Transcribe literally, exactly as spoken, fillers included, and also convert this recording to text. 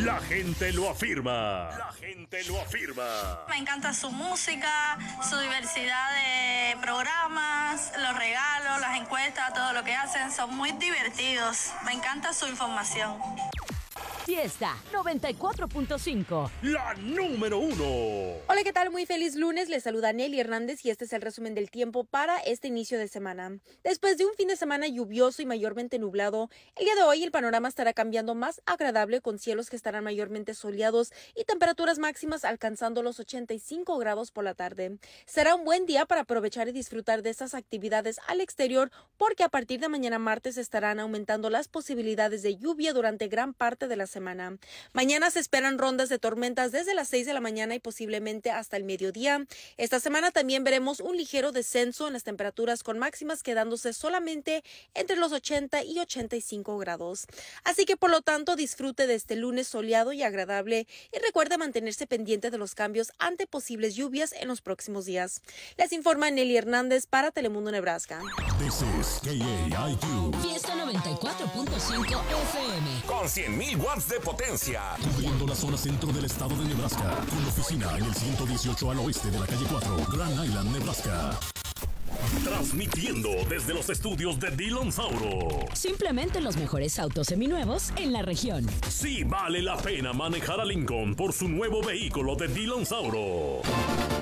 La gente lo afirma. La gente lo afirma. Me encanta su música, su diversidad de programas, los regalos, las encuestas, todo lo que hacen. Son muy divertidos. Me encanta su información. Fiesta noventa y cuatro punto cinco. La número uno. Hola, ¿qué tal? Muy feliz lunes. Les saluda Nelly Hernández y este es el resumen del tiempo para este inicio de semana. Después de un fin de semana lluvioso y mayormente nublado, el día de hoy el panorama estará cambiando más agradable con cielos que estarán mayormente soleados y temperaturas máximas alcanzando los ochenta y cinco grados por la tarde. Será un buen día para aprovechar y disfrutar de estas actividades al exterior porque a partir de mañana martes estarán aumentando las posibilidades de lluvia durante gran parte de la semana. Mañana se esperan rondas de tormentas desde las seis de la mañana y posiblemente hasta el mediodía. Esta semana también veremos un ligero descenso en las temperaturas con máximas quedándose solamente entre los ochenta y ochenta y cinco grados. Así que por lo tanto disfrute de este lunes soleado y agradable y recuerde mantenerse pendiente de los cambios ante posibles lluvias en los próximos días. Les informa Nelly Hernández para Telemundo Nebraska. This is K A I Q. Fiesta noventa y cuatro punto cinco F M. Con cien mil watts de potencia. Cubriendo la zona centro del estado de Nebraska. Con oficina en el ciento dieciocho al oeste de la calle cuatro, Grand Island, Nebraska. Transmitiendo desde los estudios de Dillon Sauro. Simplemente los mejores autos seminuevos en la región. Sí vale la pena manejar a Lincoln por su nuevo vehículo de Dillon Sauro.